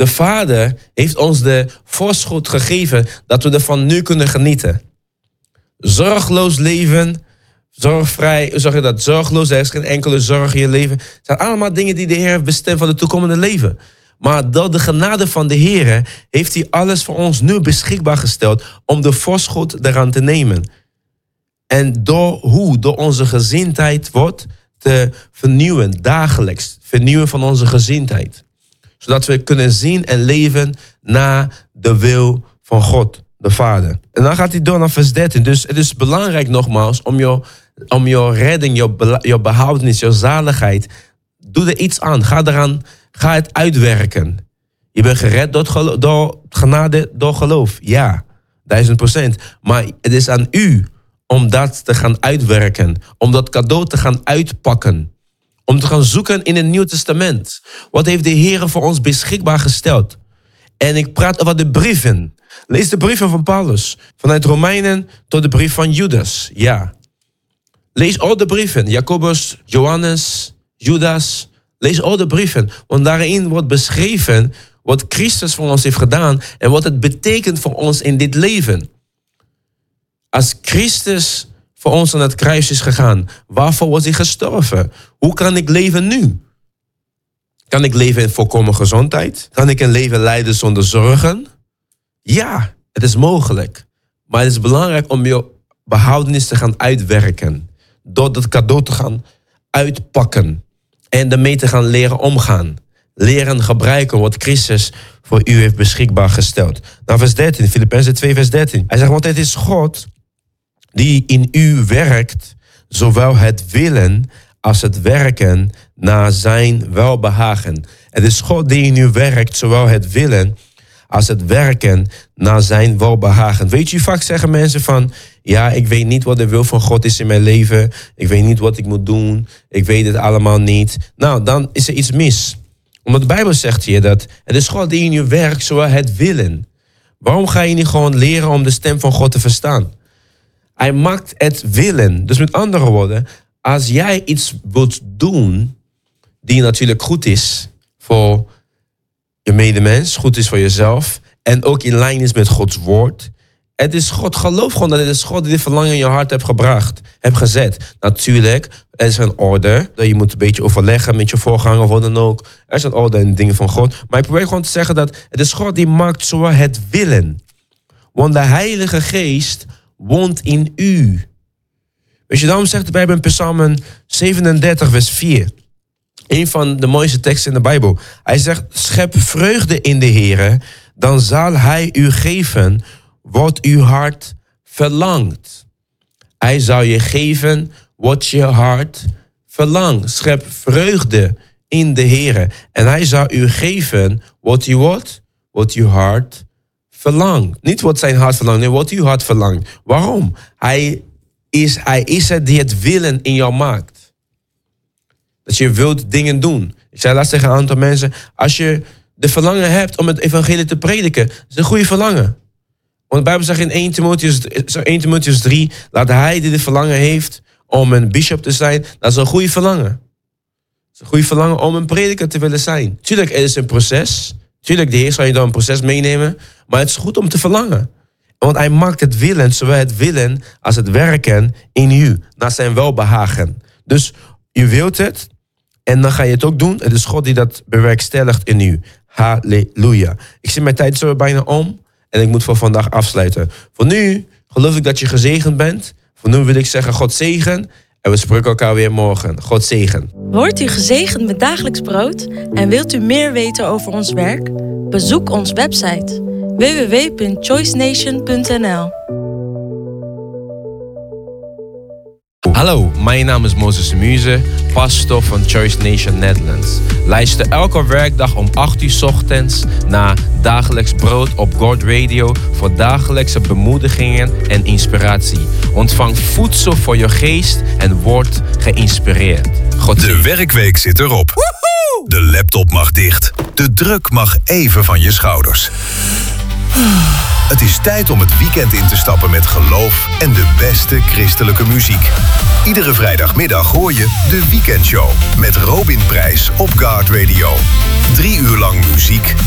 De Vader heeft ons de voorschot gegeven dat we ervan nu kunnen genieten. Zorgloos leven, zorgvrij, hoe zeg je dat? Zorgloos, er is geen enkele zorg in je leven. Het zijn allemaal dingen die de Heer heeft bestemd voor het toekomende leven. Maar door de genade van de Heer heeft hij alles voor ons nu beschikbaar gesteld om de voorschot eraan te nemen. En door onze gezindheid wordt te vernieuwen, dagelijks. Vernieuwen van onze gezindheid. Zodat we kunnen zien en leven naar de wil van God, de Vader. En dan gaat hij door naar vers 13. Dus het is belangrijk nogmaals om je redding, je behoudenis, je zaligheid. Doe er iets aan. Ga het uitwerken. Je bent gered door genade, door geloof. Ja, 1000%. Maar het is aan u om dat te gaan uitwerken. Om dat cadeau te gaan uitpakken. Om te gaan zoeken in het Nieuw Testament. Wat heeft de Heer voor ons beschikbaar gesteld? En ik praat over de brieven. Lees de brieven van Paulus. Vanuit Romeinen tot de brief van Judas. Ja. Lees al de brieven. Jacobus, Johannes, Judas. Lees al de brieven. Want daarin wordt beschreven wat Christus voor ons heeft gedaan. En wat het betekent voor ons in dit leven. Als Christus voor ons aan het kruis is gegaan. Waarvoor was hij gestorven? Hoe kan ik leven nu? Kan ik leven in volkomen gezondheid? Kan ik een leven leiden zonder zorgen? Ja, het is mogelijk. Maar het is belangrijk om je behoudenis te gaan uitwerken. Door dat cadeau te gaan uitpakken. En daarmee te gaan leren omgaan. Leren gebruiken wat Christus voor u heeft beschikbaar gesteld. Nou, vers 13, Filippenzen 2, vers 13. Hij zegt, want het is God die in u werkt, zowel het willen als het werken naar zijn welbehagen. Het is God die in u werkt, zowel het willen als het werken naar zijn welbehagen. Weet je, vaak zeggen mensen van, ja, ik weet niet wat de wil van God is in mijn leven. Ik weet niet wat ik moet doen. Ik weet het allemaal niet. Nou, dan is er iets mis. Omdat de Bijbel zegt hier dat het is God die in je werkt, zowel het willen. Waarom ga je niet gewoon leren om de stem van God te verstaan? Hij maakt het willen. Dus met andere woorden, als jij iets wilt doen die natuurlijk goed is voor je medemens, goed is voor jezelf en ook in lijn is met Gods woord. Het is God. Geloof gewoon dat het is God die dit verlangen in je hart hebt gezet. Natuurlijk, er is een orde. Dat je moet een beetje overleggen met je voorganger of wat dan ook. Er is een orde in dingen van God. Maar ik probeer gewoon te zeggen dat het is God die maakt zowel het willen. Want de Heilige Geest woont in u. Weet je, daarom zegt de Bijbel in Psalm 37 vers 4. Een van de mooiste teksten in de Bijbel. Hij zegt, schep vreugde in de Heere, dan zal hij u geven wat uw hart verlangt. Hij zal je geven wat je hart verlangt. Schep vreugde in de Heere. En hij zal u geven wat uw hart verlangt. Niet wat zijn hart verlangt, nee, wat uw hart verlangt. Waarom? Hij is het die het willen in jou maakt. Dat je wilt dingen doen. Ik zei laatst tegen een aantal mensen, als je de verlangen hebt om het evangelie te prediken, dat is een goede verlangen. Want de Bijbel zegt in 1 Timotheus 3, laat hij die de verlangen heeft om een bishop te zijn, dat is een goede verlangen. Dat is een goede verlangen om een prediker te willen zijn. Tuurlijk, het is een proces. Tuurlijk, de Heer zal je door een proces meenemen. Maar het is goed om te verlangen. Want hij maakt het willen, zowel het willen als het werken in u. Naar zijn welbehagen. Dus je wilt het en dan ga je het ook doen. Het is God die dat bewerkstelligt in u. Halleluja. Ik zie mijn tijd zo bijna om. En ik moet voor vandaag afsluiten. Voor nu geloof ik dat je gezegend bent. Voor nu wil ik zeggen God zegen. En we spreken elkaar weer morgen. God zegen. Wordt u gezegend met dagelijks brood? En wilt u meer weten over ons werk? Bezoek onze website www.choicenation.nl. Hallo, mijn naam is Moses de Muze, pastor van Choice Nation Netherlands. Luister elke werkdag om 8 uur 's ochtends naar Dagelijks Brood op God Radio voor dagelijkse bemoedigingen en inspiratie. Ontvang voedsel voor je geest en word geïnspireerd. De werkweek zit erop. Woehoe! De laptop mag dicht. De druk mag even van je schouders. Het is tijd om het weekend in te stappen met geloof en de beste christelijke muziek. Iedere vrijdagmiddag hoor je de Weekendshow met Robin Prijs op God Radio. 3 uur lang muziek